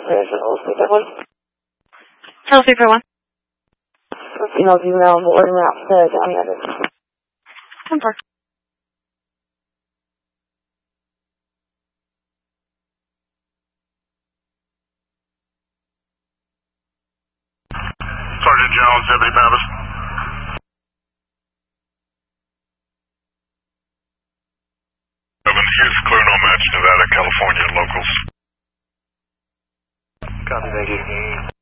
Hello, 341. Email you now, I'm ordering out today. I have it. 10-4. Sergeant Jones, Deputy Pappas. Use clear no match, Nevada, California locals. Copy, thank you.